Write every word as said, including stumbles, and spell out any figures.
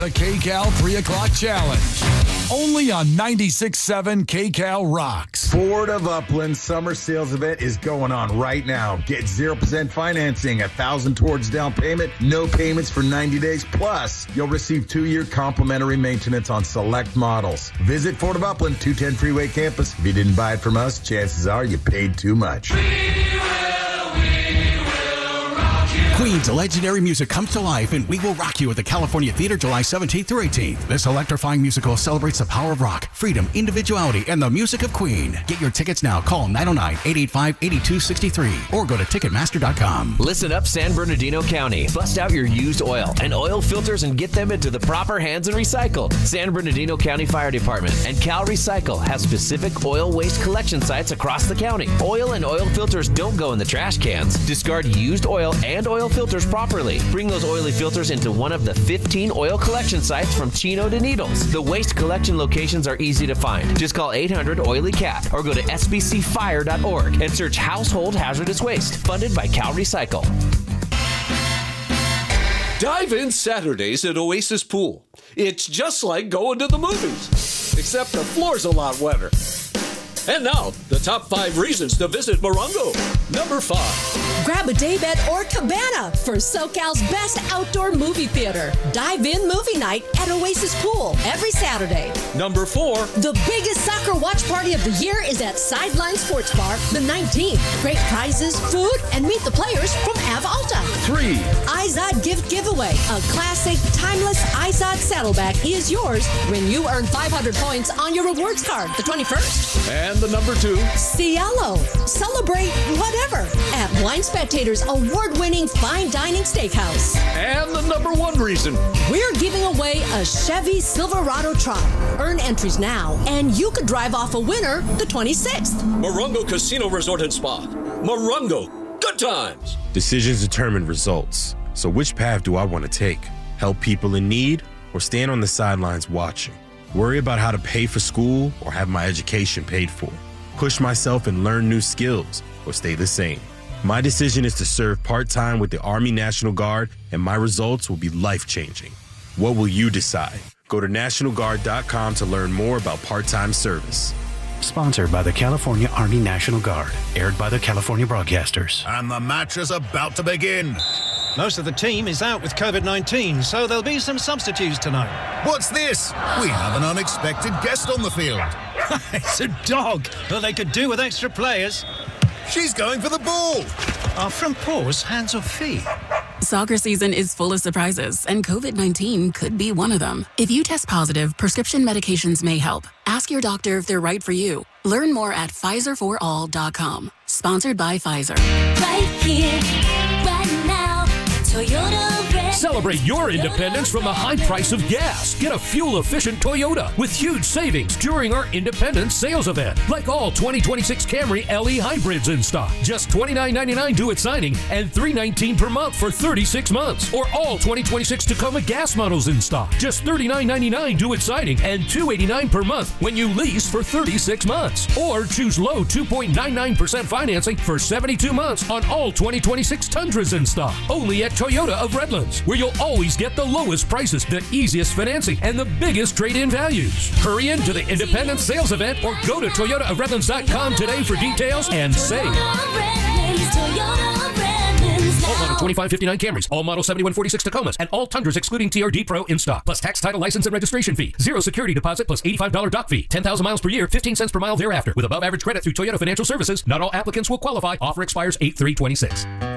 The K-Cal three o'clock Challenge. Only on ninety-six point seven K-Cal Rocks. Ford of Upland summer sales event is going on right now. Get zero percent financing, one thousand dollars towards down payment, no payments for ninety days. Plus, you'll receive two-year complimentary maintenance on select models. Visit Ford of Upland, two ten Freeway Campus. If you didn't buy it from us, chances are you paid too much. Queen's legendary music comes to life in We Will Rock You at the California Theater July seventeenth through eighteenth. This electrifying musical celebrates the power of rock, freedom, individuality, and the music of Queen. Get your tickets now. Call nine oh nine, eight eight five, eight two six three or go to Ticketmaster dot com. Listen up, San Bernardino County. Bust out your used oil and oil filters and get them into the proper hands and recycled. San Bernardino County Fire Department and Cal Recycle have specific oil waste collection sites across the county. Oil and oil filters don't go in the trash cans. Discard used oil and oil filters properly. Bring those oily filters into one of the fifteen oil collection sites from Chino to Needles. The waste collection locations are easy to find. Just call eight hundred oily cat or go to s b c fire dot org and search Household Hazardous Waste, funded by Cal Recycle. Dive in Saturdays at Oasis Pool. It's just like going to the movies, except the floor's a lot wetter. And now, the top five reasons to visit Morongo. Number five. Grab a daybed or cabana for SoCal's best outdoor movie theater. Dive-in movie night at Oasis Pool every Saturday. Number four. The biggest soccer watch party of the year is at Sideline Sports Bar the nineteenth. Great prizes, food, and meet the players from Av Alta. Three. iZod Gift Giveaway. A classic, timeless iZod saddleback is yours when you earn five hundred points on your rewards card the twenty-first. And the number two. Cielo. Celebrate whatever at Wine Spectator's award-winning fine dining steakhouse. And the number one reason. We're giving away a Chevy Silverado truck. Earn entries now, and you could drive off a winner the twenty-sixth. Morongo Casino Resort and Spa. Morongo. Good times. Decisions determine results. So which path do I want to take? Help people in need or stand on the sidelines watching? Worry about how to pay for school or have my education paid for? Push myself and learn new skills or stay the same? My decision is to serve part-time with the Army National Guard, and my results will be life-changing. What will you decide? Go to national guard dot com to learn more about part-time service. Sponsored by the California Army National Guard. Aired by the California Broadcasters. And the match is about to begin. Most of the team is out with COVID nineteen, so there'll be some substitutes tonight. What's this? We have an unexpected guest on the field. It's a dog. Well, they could do with extra players. She's going for the ball. Are front paws hands or feet? Soccer season is full of surprises, and COVID nineteen could be one of them. If you test positive, prescription medications may help. Ask your doctor if they're right for you. Learn more at Pfizer for all dot com. Sponsored by Pfizer. Right here, right now, Toyota. Celebrate your independence from the high price of gas. Get a fuel-efficient Toyota with huge savings during our Independence Sales Event. Like all twenty twenty-six Camry L E hybrids in stock. Just twenty-nine ninety-nine due at signing and three nineteen per month for thirty-six months. Or all twenty twenty-six Tacoma gas models in stock. Just thirty-nine ninety-nine due at signing and two eighty-nine per month when you lease for thirty-six months. Or choose low two point nine nine percent financing for seventy-two months on all twenty twenty-six Tundras in stock. Only at Toyota of Redlands, where you'll always get the lowest prices, the easiest financing, and the biggest trade-in values. Hurry into the Independence Sales Event or go to toyota of redlands dot com today for details and save. All model twenty-five fifty-nine Camrys, all model seventy-one forty-six Tacomas, and all Tundras excluding T R D Pro in stock. Plus tax, title, license, and registration fee. Zero security deposit plus eighty-five dollars dock fee. ten thousand miles per year, fifteen cents per mile thereafter. With above average credit through Toyota Financial Services, not all applicants will qualify. Offer expires eight three twenty-six.